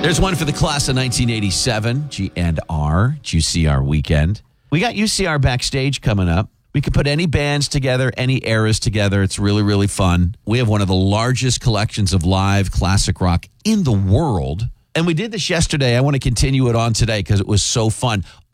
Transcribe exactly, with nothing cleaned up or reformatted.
There's one for the class of nineteen eighty-seven, G and R, U C R weekend. We got U C R Backstage coming up. We could put any bands together, any eras together. It's really, really fun. We have one of the largest collections of live classic rock in the world. And we did this yesterday. I want to continue it on today because it was so fun.